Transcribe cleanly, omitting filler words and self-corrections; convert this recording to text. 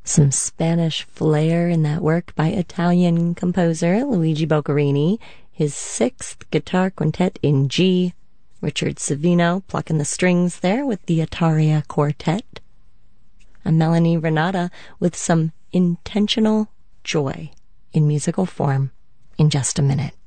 Some Spanish flair in that work by Italian composer Luigi Boccherini, his sixth guitar quintet in G. Richard Savino plucking the strings there with the Ataria Quartet. And Melanie Renata with some intentional joy in musical form in just a minute.